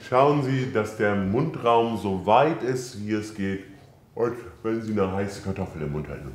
Schauen Sie, dass der Mundraum so weit ist, wie es geht. Und wenn Sie eine heiße Kartoffel im Mund halten.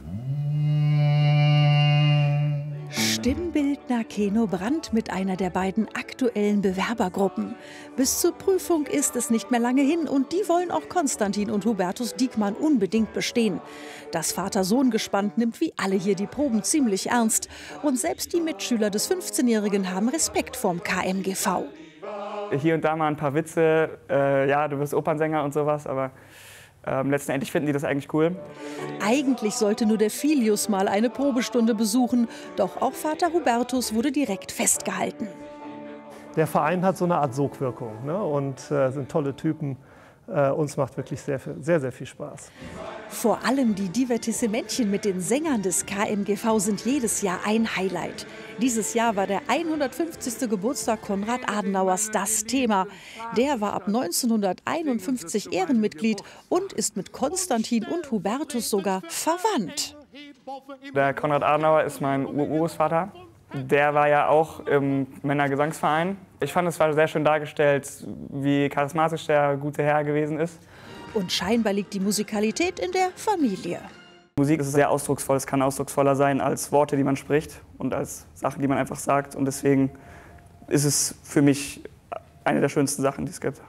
Stimmbildner Keno Brandt mit einer der beiden aktuellen Bewerbergruppen. Bis zur Prüfung ist es nicht mehr lange hin und die wollen auch Konstantin und Hubertus Diekmann unbedingt bestehen. Das Vater-Sohn-Gespann nimmt wie alle hier die Proben ziemlich ernst. Und selbst die Mitschüler des 15-Jährigen haben Respekt vorm KMGV. Hier und da mal ein paar Witze, ja, du wirst Opernsänger und sowas, aber letztendlich finden die das eigentlich cool. Eigentlich sollte nur der Filius mal eine Probestunde besuchen, doch auch Vater Hubertus wurde direkt festgehalten. Der Verein hat so eine Art Sogwirkung, ne? Und sind tolle Typen. Uns macht wirklich sehr, sehr viel Spaß. Vor allem die Divertissementchen mit den Sängern des KMGV sind jedes Jahr ein Highlight. Dieses Jahr war der 150. Geburtstag Konrad Adenauers das Thema. Der war ab 1951 Ehrenmitglied und ist mit Konstantin und Hubertus sogar verwandt. Der Konrad Adenauer ist mein Urgroßvater. Der war ja auch im Männergesangsverein. Ich fand, es war sehr schön dargestellt, wie charismatisch der gute Herr gewesen ist. Und scheinbar liegt die Musikalität in der Familie. Musik ist sehr ausdrucksvoll. Es kann ausdrucksvoller sein als Worte, die man spricht und als Sachen, die man einfach sagt. Und deswegen ist es für mich eine der schönsten Sachen, die es gibt.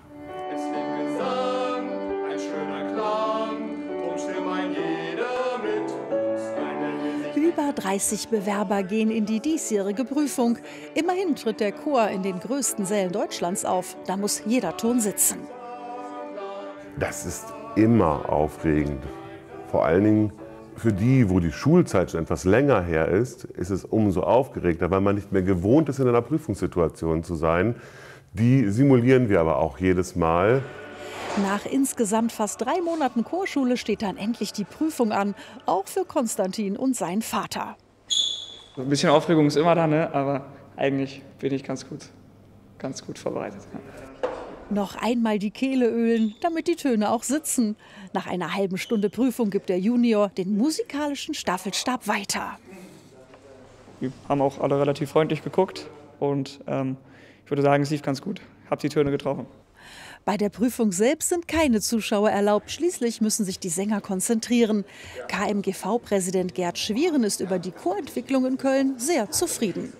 Über 30 Bewerber gehen in die diesjährige Prüfung. Immerhin tritt der Chor in den größten Sälen Deutschlands auf. Da muss jeder Ton sitzen. Das ist immer aufregend. Vor allen Dingen für die, wo die Schulzeit schon etwas länger her ist es umso aufgeregter, weil man nicht mehr gewohnt ist, in einer Prüfungssituation zu sein. Die simulieren wir aber auch jedes Mal. Nach insgesamt fast 3 Monaten Chorschule steht dann endlich die Prüfung an, auch für Konstantin und seinen Vater. Ein bisschen Aufregung ist immer da, ne? Aber eigentlich bin ich ganz gut vorbereitet. Ja. Noch einmal die Kehle ölen, damit die Töne auch sitzen. Nach einer halben Stunde Prüfung gibt der Junior den musikalischen Staffelstab weiter. Wir haben auch alle relativ freundlich geguckt und ich würde sagen, es lief ganz gut. Ich habe die Töne getroffen. Bei der Prüfung selbst sind keine Zuschauer erlaubt. Schließlich müssen sich die Sänger konzentrieren. KMGV-Präsident Gerd Schwieren ist über die Chorentwicklung in Köln sehr zufrieden.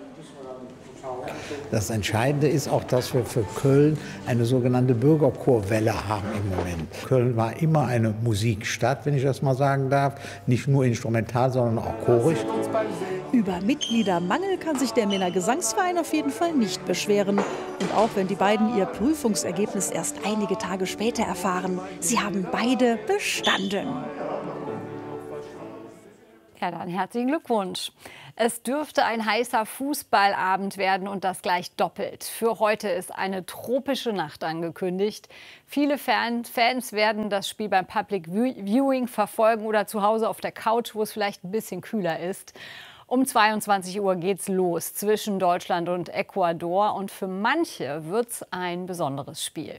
Das Entscheidende ist auch, dass wir für Köln eine sogenannte Bürgerchorwelle haben im Moment. Köln war immer eine Musikstadt, wenn ich das mal sagen darf. Nicht nur instrumental, sondern auch chorisch. Über Mitgliedermangel kann sich der Männergesangsverein auf jeden Fall nicht beschweren. Und auch wenn die beiden ihr Prüfungsergebnis erst einige Tage später erfahren, sie haben beide bestanden. Ja, dann herzlichen Glückwunsch. Es dürfte ein heißer Fußballabend werden und das gleich doppelt. Für heute ist eine tropische Nacht angekündigt. Viele Fans werden das Spiel beim Public Viewing verfolgen oder zu Hause auf der Couch, wo es vielleicht ein bisschen kühler ist. Um 22 Uhr geht's los zwischen Deutschland und Ecuador und für manche wird's ein besonderes Spiel.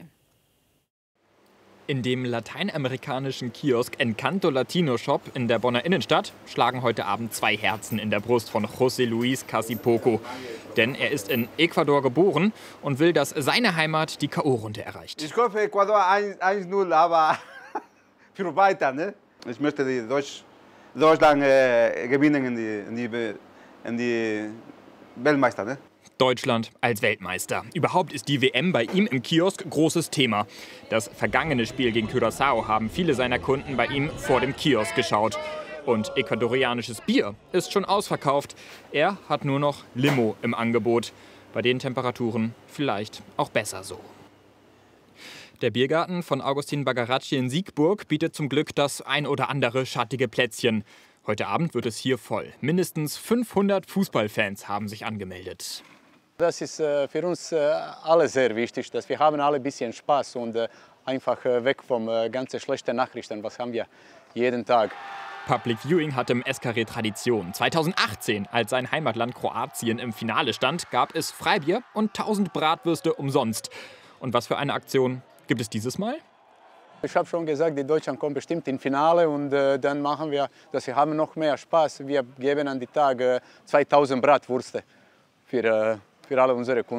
In dem lateinamerikanischen Kiosk Encanto Latino Shop in der Bonner Innenstadt schlagen heute Abend 2 Herzen in der Brust von José Luis Casipoco. Denn er ist in Ecuador geboren und will, dass seine Heimat die K.O.-Runde erreicht. Ich hoffe Ecuador 1-0, aber für weiter. Ne? Ich möchte Deutschland gewinnen in die Weltmeister. Ne? Deutschland als Weltmeister. Überhaupt ist die WM bei ihm im Kiosk großes Thema. Das vergangene Spiel gegen Curaçao haben viele seiner Kunden bei ihm vor dem Kiosk geschaut. Und ecuadorianisches Bier ist schon ausverkauft. Er hat nur noch Limo im Angebot. Bei den Temperaturen vielleicht auch besser so. Der Biergarten von Augustin Bagaracci in Siegburg bietet zum Glück das ein oder andere schattige Plätzchen. Heute Abend wird es hier voll. Mindestens 500 Fußballfans haben sich angemeldet. Das ist für uns alle sehr wichtig, dass wir haben alle ein bisschen Spaß und einfach weg vom ganzen schlechten Nachrichten, was haben wir jeden Tag. Public Viewing hat im SKR Tradition. 2018, als sein Heimatland Kroatien im Finale stand, gab es Freibier und 1000 Bratwürste umsonst. Und was für eine Aktion gibt es dieses Mal? Ich habe schon gesagt, die Deutschland kommt bestimmt ins Finale und dann machen wir, dass wir haben noch mehr Spaß. Wir geben an die Tag 2000 Bratwürste für alle unsere Kunden.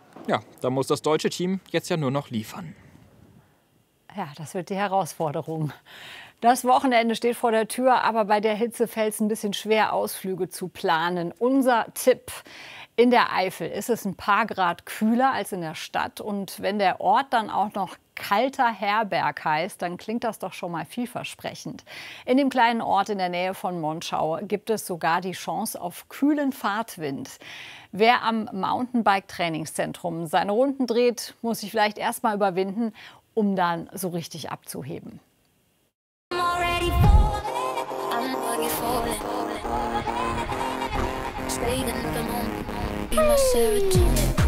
Ja, da muss das deutsche Team jetzt ja nur noch liefern. Ja, das wird die Herausforderung. Das Wochenende steht vor der Tür, aber bei der Hitze fällt es ein bisschen schwer, Ausflüge zu planen. Unser Tipp: In der Eifel ist es ein paar Grad kühler als in der Stadt. Und wenn der Ort dann auch noch Kalter Herberg heißt, dann klingt das doch schon mal vielversprechend. In dem kleinen Ort in der Nähe von Monschau gibt es sogar die Chance auf kühlen Fahrtwind. Wer am Mountainbike-Trainingszentrum seine Runden dreht, muss sich vielleicht erst mal überwinden, um dann so richtig abzuheben. Stay in the moment, be my serotonin.